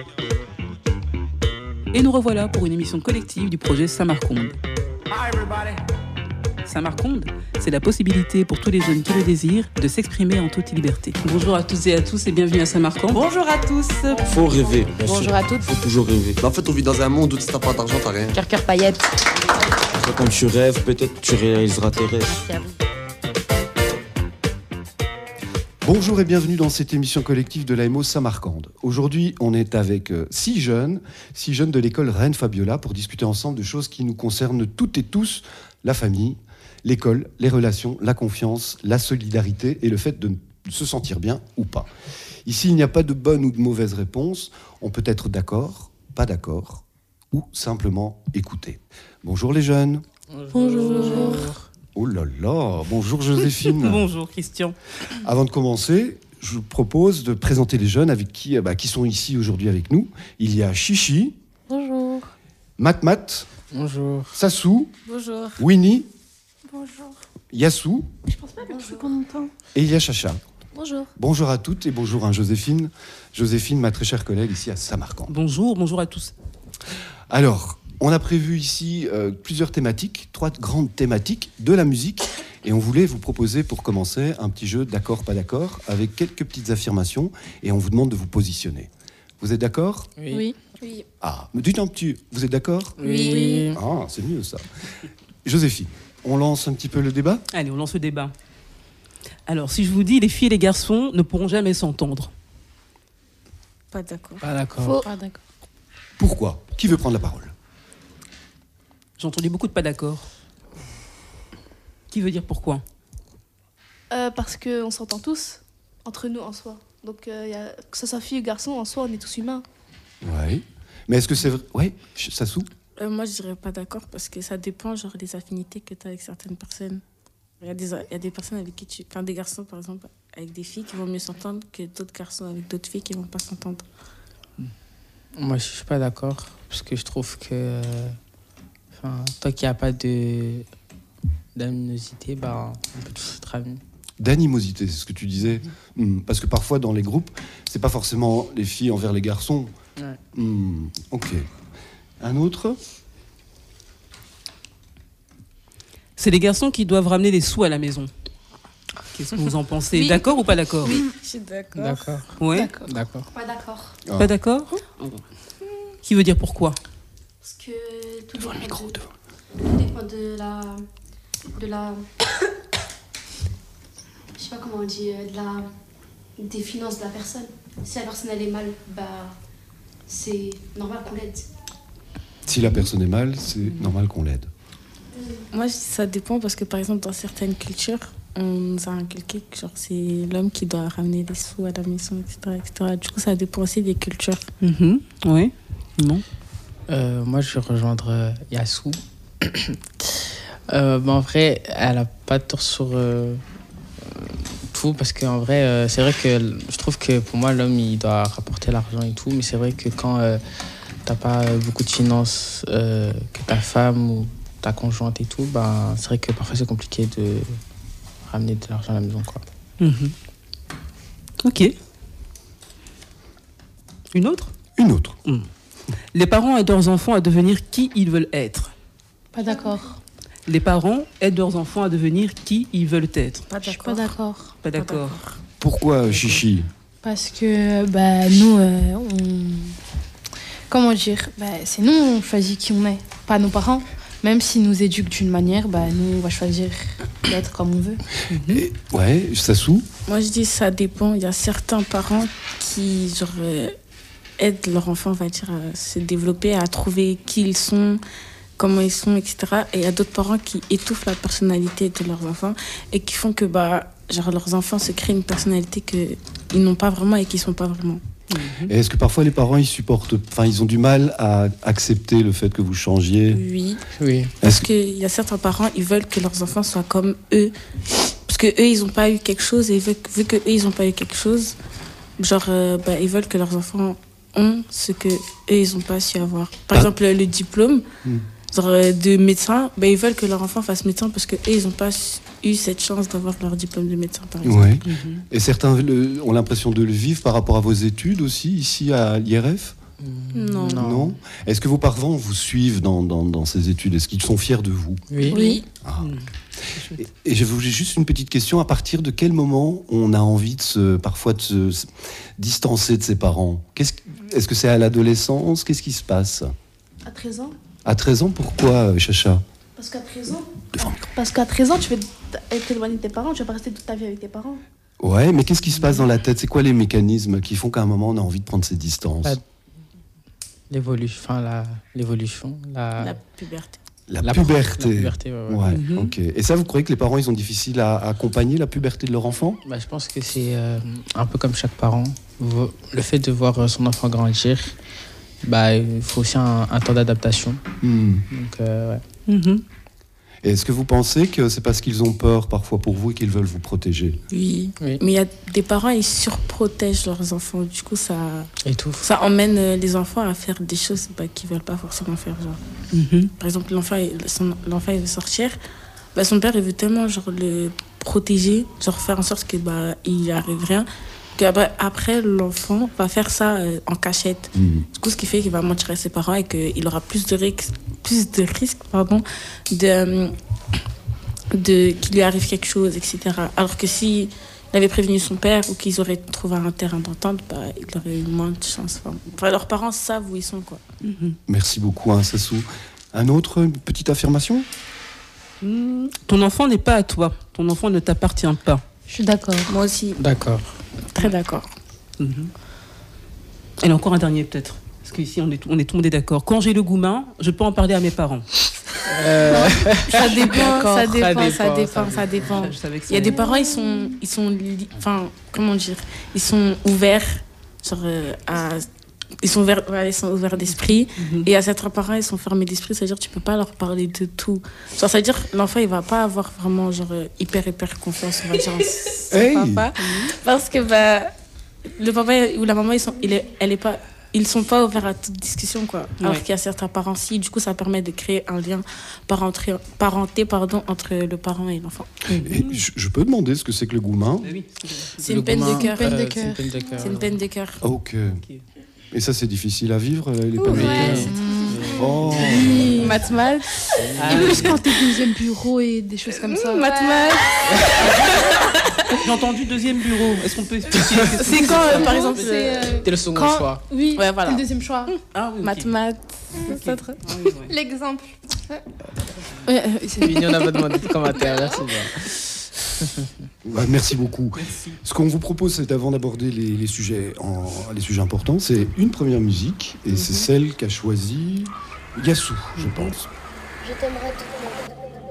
Et nous revoilà pour une émission collective du projet Samarconde. Samarconde, c'est la possibilité pour tous les jeunes qui le désirent de s'exprimer en toute liberté. Bonjour à toutes et à tous et bienvenue à Samarcande. Bonjour à tous. Faut rêver. Bonjour à toutes. Faut toujours rêver. Mais en fait, on vit dans un monde où si t'as pas d'argent, t'as rien. Cœur paillettes. Quand tu rêves, peut-être tu réaliseras tes rêves. Merci à vous. Bonjour et bienvenue dans cette émission collective de l'AMO Samarcande. Aujourd'hui, on est avec 6 jeunes de l'école Reine Fabiola pour discuter ensemble de choses qui nous concernent toutes et tous, la famille, l'école, les relations, la confiance, la solidarité et le fait de se sentir bien ou pas. Ici, il n'y a pas de bonne ou de mauvaise réponse. On peut être d'accord, pas d'accord ou simplement écouter. Bonjour les jeunes. Bonjour. Oh là là, bonjour Joséphine. Bonjour Christian. Avant de commencer, je vous propose de présenter les jeunes avec qui sont ici aujourd'hui avec nous. Il y a Chichi. Bonjour. Mat. Bonjour. Sassou. Bonjour. Winnie. Bonjour. Yassou. Je pense pas que je suis pendant longtemps. Et il y a Chacha. Bonjour. Bonjour à toutes et bonjour à Joséphine. Joséphine, ma très chère collègue ici à Samarcande. Bonjour à tous. Alors, on a prévu ici plusieurs thématiques, 3 grandes thématiques de la musique. Et on voulait vous proposer pour commencer un petit jeu d'accord, pas d'accord, avec quelques petites affirmations. Et on vous demande de vous positionner. Vous êtes d'accord ? Oui. Ah, mais dites un petit, vous êtes d'accord ? Oui. Ah, c'est mieux ça. Joséphine, on lance un petit peu le débat ? Allez, on lance le débat. Alors, si je vous dis les filles et les garçons ne pourront jamais s'entendre. Pas d'accord. Pas d'accord. Faux. Pas d'accord. Pourquoi ? Qui veut prendre la parole ? J'ai entendu beaucoup de pas d'accord. Qui veut dire pourquoi ? Parce qu'on s'entend tous, entre nous en soi. Donc, que ce soit fille ou garçon, en soi, on est tous humains. Oui. Mais est-ce que c'est vrai ? Oui, Sassou ? Moi, je dirais pas d'accord parce que ça dépend genre des affinités que tu as avec certaines personnes. Il y a des personnes avec qui tu... Enfin, des garçons, par exemple, avec des filles qui vont mieux s'entendre que d'autres garçons avec d'autres filles qui vont pas s'entendre. Moi, je suis pas d'accord parce que je trouve que... tant qu'il n'y a pas d'animosité, on peut tous être amis. D'animosité, c'est ce que tu disais. Parce que parfois, dans les groupes, c'est pas forcément les filles envers les garçons. Ouais. Ok. Un autre ? C'est les garçons qui doivent ramener des sous à la maison. Qu'est-ce que vous en pensez ? Oui. D'accord ou pas d'accord ? Oui, je suis d'accord. D'accord. Ouais. D'accord. Pas d'accord. Ah. Pas d'accord ? Qui veut dire pourquoi ? Parce que tout Devant le dépend micro, tout dépend de la je sais pas comment on dit, des finances de la personne. Si la personne elle est mal, c'est normal qu'on l'aide. Si la personne est mal, c'est normal qu'on l'aide. Moi, je dis ça dépend parce que, par exemple, dans certaines cultures, on nous a inculqué que genre, c'est l'homme qui doit ramener des sous à la maison, etc., etc. Du coup, ça dépend aussi des cultures. Oui. Non. Moi, je vais rejoindre Yassou. En vrai, elle a pas tort sur tout parce qu'en vrai, c'est vrai que je trouve que pour moi, l'homme, il doit rapporter l'argent et tout, mais c'est vrai que quand t'as pas beaucoup de finances que ta femme ou ta conjointe et tout, c'est vrai que parfois c'est compliqué de ramener de l'argent à la maison, quoi. Ok. Une autre ? Une autre. Les parents aident leurs enfants à devenir qui ils veulent être. Pas d'accord. Les parents aident leurs enfants à devenir qui ils veulent être. Pas Je suis d'accord. pas d'accord. Pas d'accord. Pourquoi, Chichi ? Parce que nous, comment dire, c'est nous on choisit qui on est, pas nos parents. Même s'ils nous éduquent d'une manière, nous on va choisir d'être comme on veut. Et, ouais, Sassou ? Moi, je dis ça dépend. Il y a certains parents qui aident leur enfant, on va dire, à se développer, à trouver qui ils sont, comment ils sont, etc. Et il y a d'autres parents qui étouffent la personnalité de leurs enfants et qui font que leurs enfants se créent une personnalité qu'ils n'ont pas vraiment et qu'ils ne sont pas vraiment. Et est-ce que parfois les parents ils ont du mal à accepter le fait que vous changiez ? Oui. Parce qu'il y a certains parents, ils veulent que leurs enfants soient comme eux. Parce qu'eux, ils n'ont pas eu quelque chose et vu qu'eux, ils n'ont pas eu quelque chose, ils veulent que leurs enfants ont ce qu'eux, ils n'ont pas su avoir. Par exemple, le diplôme de médecin, ils veulent que leur enfant fasse médecin parce qu'eux, ils n'ont pas eu cette chance d'avoir leur diplôme de médecin, par exemple. Ouais. Et certains ont l'impression de le vivre par rapport à vos études aussi, ici à l'IRF ? Non. Non. Est-ce que vos parents vous suivent dans ces études? Est-ce qu'ils sont fiers de vous? Oui. Ah. Et j'ai juste une petite question. À partir de quel moment on a envie parfois de se distancer de ses parents? Est-ce que c'est à l'adolescence? Qu'est-ce qui se passe? À 13 ans. À 13 ans, pourquoi, Chacha? Parce qu'à 13 ans, tu veux être éloigné de tes parents, tu vas pas rester toute ta vie avec tes parents. Ouais, mais qu'est-ce qui se passe dans la tête? C'est quoi les mécanismes qui font qu'à un moment on a envie de prendre ses distances? L'évolution, La puberté. La puberté. La puberté, ouais. Ouais, ok. Et ça, vous croyez que les parents, ils ont difficile à accompagner la puberté de leur enfant? Je pense que c'est un peu comme chaque parent. Le fait de voir son enfant grandir, il faut aussi un temps d'adaptation. Donc, ouais. Et est-ce que vous pensez que c'est parce qu'ils ont peur parfois pour vous et qu'ils veulent vous protéger? Oui. Mais il y a des parents, ils surprotègent leurs enfants. Du coup, ça emmène les enfants à faire des choses qu'ils ne veulent pas forcément faire. Genre. Par exemple, l'enfant il veut sortir. Son père, il veut tellement le protéger, faire en sorte qu'il n'y arrive rien. Après, l'enfant va faire ça en cachette. Du coup, ce qui fait qu'il va mentir à ses parents et qu'il aura plus de risques qu'il lui arrive quelque chose, etc. Alors que s'il avait prévenu son père ou qu'ils auraient trouvé un terrain d'entente, il aurait eu moins de chance. Leurs parents savent où ils sont, quoi. Merci beaucoup, Sassou. Une petite affirmation? Ton enfant n'est pas à toi. Ton enfant ne t'appartient pas. Je suis d'accord. Moi aussi. D'accord. Très d'accord. Et encore un dernier, peut-être. Parce qu'ici, on est tout le monde est d'accord. Quand j'ai le goumin, je peux en parler à mes parents. Ça dépend. Il y a des parents, ils sont ouverts, ils sont ouverts d'esprit. Et à certains parents, ils sont fermés d'esprit. C'est-à-dire que tu peux pas leur parler de tout. C'est-à-dire que l'enfant, il va pas avoir vraiment hyper confiance, on va dire, en son papa. Parce que le papa ou la maman, ils sont pas ouverts à toute discussion, quoi. Alors qu'il y a certains parents, du coup, ça permet de créer un lien parenté entre le parent et l'enfant. Et je peux demander ce que c'est que le goumin? C'est une peine de cœur. C'est une peine de cœur. Ok. Et ça, c'est difficile à vivre, les peines de cœur? Oh. Mathmat. Et plus quand t'es deuxième bureau et des choses comme ça. Mathmat. J'ai entendu deuxième bureau. Est-ce qu'on peut expliquer? C'est quand, par exemple, t'es le second choix. Oui, ouais, voilà. c'est le deuxième choix. Ah oui, Mathmat. L'exemple. Mignon, on a pas demandé de commentaire. Merci. Merci beaucoup. Ce qu'on vous propose, c'est avant d'aborder les sujets importants, c'est une première musique, et c'est celle qu'a choisie Yassou, je pense. Je t'aimerai tout le monde.